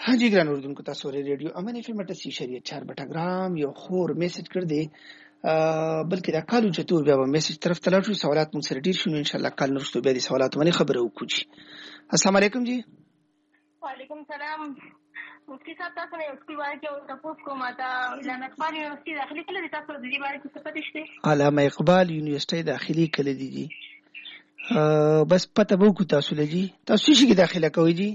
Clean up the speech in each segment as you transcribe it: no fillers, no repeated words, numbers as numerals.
हाँ जी ګران اردوونکو تاسو ورې ریډیو امن اف ام 88.4 بټګرام یو خور میسج کړ دی بلکې دا کالو چې تو بیا به میسج طرف ته لاړ شو سوالات مونږ سره ډیر شو ان شاء الله کال نورستو بیا دي سوالات باندې خبره وکړو السلام علیکم جی وعلیکم السلام مفتی صاحب تاسو نه اسکول وای چې تاسو کومه تا علامه اقبال یونیورسيټي داخلي کله تاسو د دې باندې څه پته شته علامه اقبال یونیورسيټي داخلي کله دي جی بس پته وو کو تاسو لجی تاسو شي کې داخله کوي جی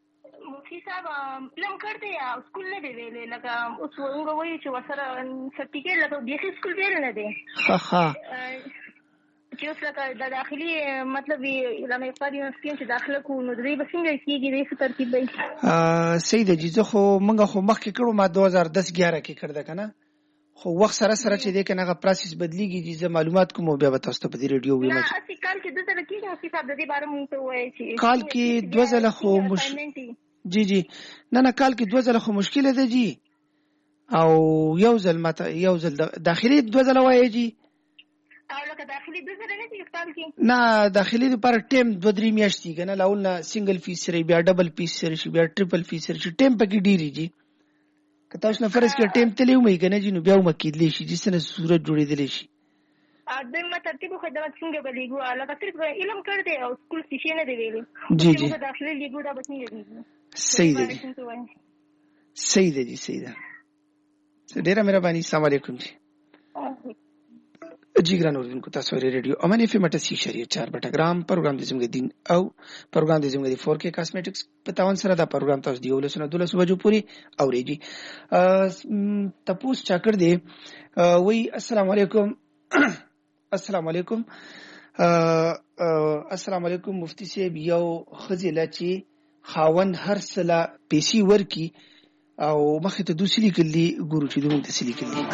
لم کړته یا سکول نه دی ویلې لکه اوس څنګه وایي چې وسره سرټیفیکټ لکه د سکول ویل نه دی ها چې اوس لکه د داخلي مطلب علامه اقبال یونیورسيټي چې داخله کو نو دوی به څنګه کیږي د څه ترتیب دی سید جی زه خو منګه خو مخکې کړو ما 2010-11 کې کړل کنه خو وخت سره چې دی کنه غو پروسس بدلیږي چې معلومات کوم بیا به تاسو ته په دې ریډیو ویم نه اسی کال کې د ځل کې چې صاحب د دې باره مونږ ته وایي چې کال کې 2000 خو جی نه کال کې 2000 خو مشکل ده جی او یو ځل داخلي 2000 وایي جی او لکه داخلي 2000 نه دي کال کې نه داخلي لپاره ټیم 2-3 میاشتې کنه لاول نه سنگل فیس سره بیا ډبل فیس سره شي بیا ټریپل فیس سره شي ټیم پکې ډیری جی که تاسو نه فرض کې ټیم تلې ومه کنه جی نو بیا ومه کېدلی شي چې څنګه صورت جوړېدلی شي دمه ترتیب خدمت څنګه بلیګو علاوه صرف علم کړ دې او سکول څه نه دی ویلي جی داخلي لیګو دا بچنی دی صحیح دی صحیح ده ډیره مهرباني السلام علیکم جی جی ګران اردوونکو تاسو ورې ریډیو امن اف ام 88.4 بټګرام پروګرام د زموږ دین او پروګرام د زموږ د 4K کاسمیټکس په تاون سره دا پروګرام تاسو دی ولسنه 12 بجو پوری اورېږي تاسو چا کړ دې وی السلام علیکم السلام علیکم مفتی صاحب یو خزیله چې خاوند هر سلا پیسې ورکی او مخه ته دوسلی کلی ګورو چې دوی ته سلی کلی